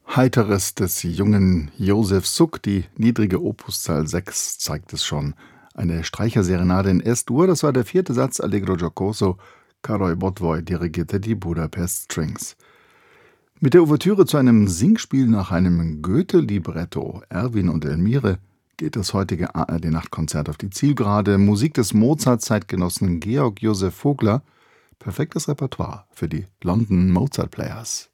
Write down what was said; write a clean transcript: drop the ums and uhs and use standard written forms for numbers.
Heiteres des jungen Josef Suk, die niedrige Opuszahl 6 zeigt es schon. Eine Streicherserenade in S-Dur, das war der vierte Satz Allegro giocoso. Károly Botwoj dirigierte die Budapest Strings. Mit der Ouvertüre zu einem Singspiel nach einem Goethe-Libretto, Erwin und Elmire, geht das heutige ARD-Nachtkonzert auf die Zielgerade. Musik des Mozart-Zeitgenossen Georg Joseph Vogler. Perfektes Repertoire für die London Mozart Players.